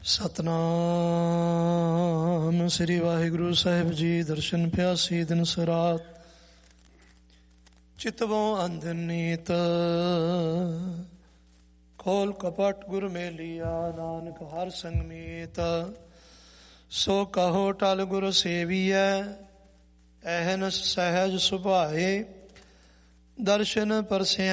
ਸਤਨਾਮ ਸ੍ਰੀ ਵਾਹਿਗੁਰੂ ਸਾਹਿਬ ਜੀ। ਦਰਸ਼ਨ ਪਿਆਸੀ ਦਿਨ ਸਰਾਤ, ਚਿਤਵੋਂ ਅੰਧਨ ਨੀਤ। ਖੋਲ ਕਪਟ ਗੁਰ ਮੇਲਿਆ, ਨਾਨਕ ਹਰ ਸੰਗ ਮੀਤ। ਸੋ ਕਹੋ ਟਲ ਗੁਰ ਸੇਵੀਐ, ਅਹਨਸ ਸਹਿਜ ਸੁਭਾਏ। ਦਰਸ਼ਨ ਪਰਸਿਆ